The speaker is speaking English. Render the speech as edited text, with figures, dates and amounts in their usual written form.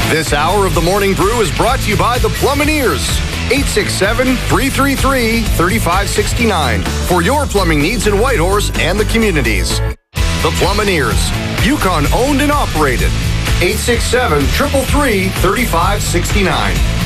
This hour of the Morning Brew is brought to you by the Plumineers. 867-333-3569 for your plumbing needs in Whitehorse and the communities. The Plumineers, Yukon owned and operated. 867-333-3569.